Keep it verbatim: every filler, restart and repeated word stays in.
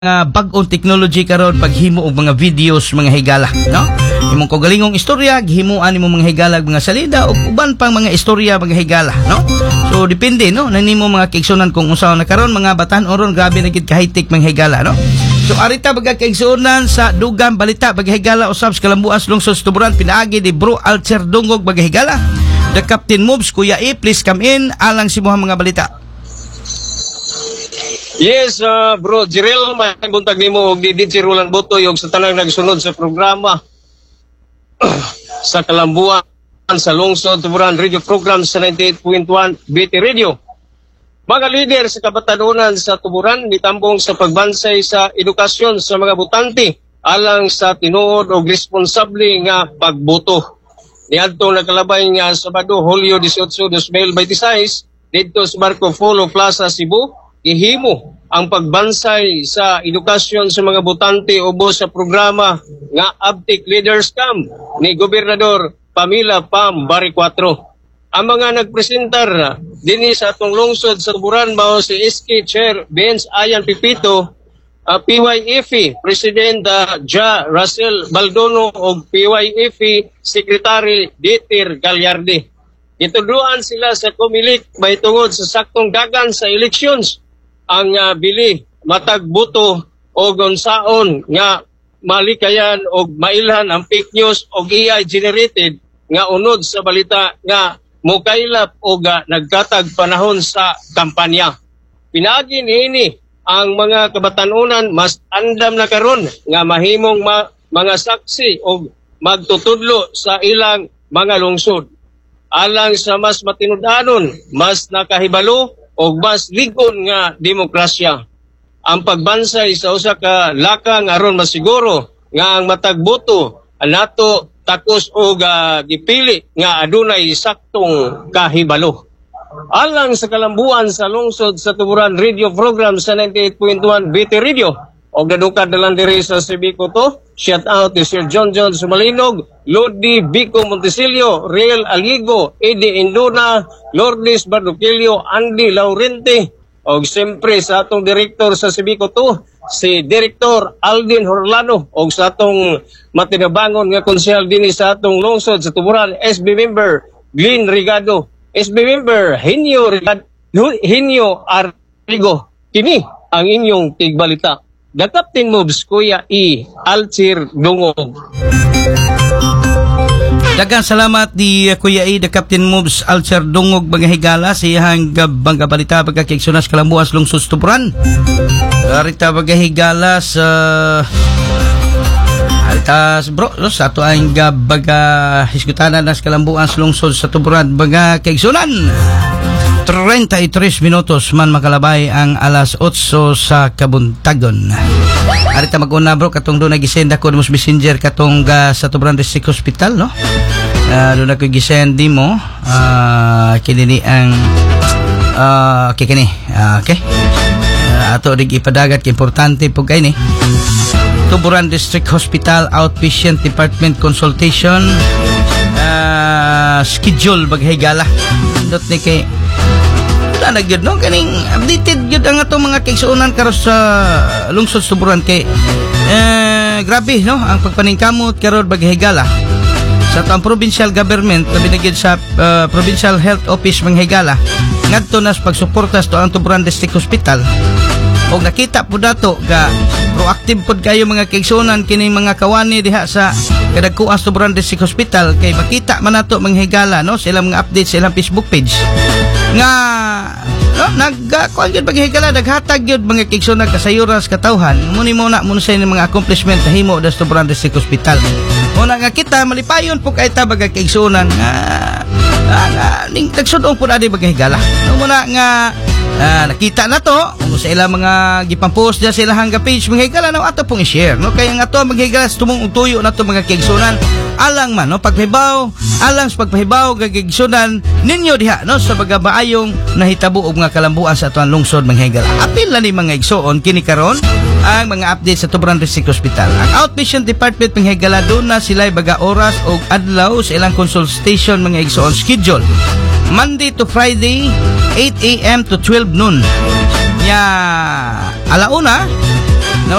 uh, bag-ong technology karon paghimo og mga videos mga higala, no? Imong kogalingong istorya gihimuan nimo mga higala mga salida ug uban pang mga istorya mga higala, no? So depende, no, nanimo mga kaigsunan kung unsa na karon mga batan oron grabe na gid ka high-tech mga higala, no? So arita baga kaigsunan sa dugang balita baga higala usab sa Kalambuas lungsod sa Tuburan pinaagi di Bro Alcer Dungog baga higala. The Captain Moves, Kuya E, please come in alang si mga balita. Yes, uh, bro, Jirel, may buntag nimo og didid si Roland Botoy og sa tanang nagsunod sa programa sa Kalambuan sa lungsod Tuburan Radio Program sa ninety-eight point one B T Radio. Mga lider sa kabatanunan sa Tuburan mitambong sa pagbansay sa edukasyon sa mga butante alang sa tinuod og responsable nga pagboto. Niadtong nakalabay nga Sabado, Hulyo eighteen, twenty twenty-six, dito sa Marco Polo Plaza, Cebu, ihimo ang pagbansay sa edukasyon sa mga botante ubos sa programa nga Abtic Leaders Camp ni Gobernador Pamela Pam Barri four. Ang mga nagpresentar dinhi sa atong lungsod sa Tuburan mao si S K Chair Benz Ayan Pipito, uh, P Y F E President uh, Ja Russell Baldono o P Y F E Secretary Dieter Gagliardi. Ituduan sila sa Comelec may tungod sa saktong dagan sa elections ang uh, bili matag buto o gonsaon nga malikayan o mailhan ang fake news o A I generated nga unod sa balita nga mukailap o uh, nagkatag panahon sa kampanya. Pinaagi niini ang mga kabatanunan mas andam na karon nga mahimong ma- mga saksi o magtutudlo sa ilang mga lungsod. Alang sa mas matinud-anon, mas nakahibalo o mas ligon nga demokrasya. Ang pagbansay sa usa ka lakang aron masiguro nga ang matag boto nato takos o uh, gipili nga adunay saktong kahibalo. Alang sa Kalambuan sa lungsod sa Tuburan Radio Program sa ninety-eight point one B T Radio og nadukad na lang diri sa Sibico to, shout out to Sir John John Sumalinog, Lodi Bico Montesilio, Real Aligo, Eddie Induna, Lourdes Barduquillo, Andy Laurente, og siyempre sa atong direktor sa Sibico to, si Direktor Aldin Horlano, og sa atong matinabangon nga konsehal dinhi sa atong lungsod sa Tuburan, S B member Glenn Rigado, S B member Henyo Rigado, Henyo Arrigo. Kini ang inyong tigbalita. The Captain Moves, Kuya E, Alcer Dungog. Daghang salamat di uh, Kuya E, The Captain Moves, Alcer Dungog mga higala sa iyang bangga balita pagkakiigsunas Kalambuas lungsod Tuburan. Arita baga higala sa Arita bro, no, sa ato ang baga hiskutanan nas Kalambuas lungsod sa Tuburan baga kaigsunan. thirty-three minutos man makalabay ang alas eight sa kabuntagon. Arita mag-una bro katong doon nagisend ako mo messenger katong uh, sa Tuburan District Hospital, no? Uh, doon ako gisend di mo uh, kini ang uh, okay kini uh, okay uh, ato dig ipadagat importante po kay ni Tuburan District Hospital Outpatient Department Consultation uh, schedule baghigala dot ni kay na gyud no kaning updated gyud ang atong mga kaigsuonan karon sa lungsod Tuburan kay eh, grabe no ang pagpaningkamot karon baghigala sa atong provincial government labi na gyud sa uh, Provincial Health Office mga higala ngadto nas pagsuporta sa ang Tuburan District Hospital og nakita pud dato ga proactive pud kayo mga kaigsuonan kini mga kawani diha sa kadagkuan sa Tuburan District Hospital kay makita man nato mga higala no sa ilang mga updates sa ilang Facebook page nga no, nagkuan gyud paghigala naghatag gyud mga kaigsuonan kasayuran sa katawhan muni mo na muna sa mga accomplishment na himo sa Tuburan District Hospital. Una nga kita malipayon po kay ta mga kaigsuonan nga nga ning tagsudong pud adi mga higala. Muna nga Ah, nakita na to sa ilang mga gipampost diya sa ilang page mga higala na ato pong i-share no kaya nga to maghigala tumong tuyo na to mga kaigsuonan alang man no pagpahibaw alang sa pagpahibaw kaigsuonan ninyo diha no sa pagabaayong nahitabo og mga kalambuan sa atuang lungsod mga higala. Apil na ni mga igsuon kini karon ang mga update sa Tuburan District Hospital. Ang outpatient department mga higala doon na sila baga oras og adlaw sa ilang consultation mga igsuon schedule Monday to Friday eight a m to twelve noon. Ya alauna